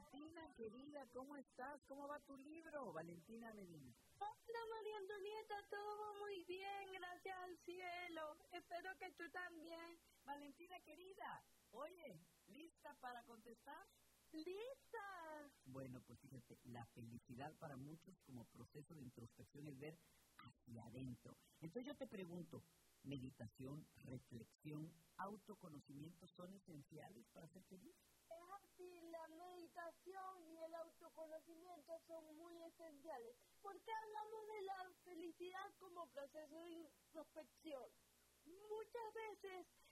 Valentina, querida, ¿cómo estás? ¿Cómo va tu libro, Valentina Medina? Hola, María Antonieta, todo va muy bien, gracias al cielo. Espero que tú también. Valentina, querida, oye, ¿lista para contestar? ¡Lista! Bueno, pues fíjate, la felicidad para muchos como proceso de introspección es ver hacia adentro. Entonces yo te pregunto, ¿meditación, reflexión, autoconocimiento son esenciales para ser feliz? Es así, la meditación y el autoconocimiento son muy esenciales, porque hablamos de la felicidad como proceso de introspección. Muchas veces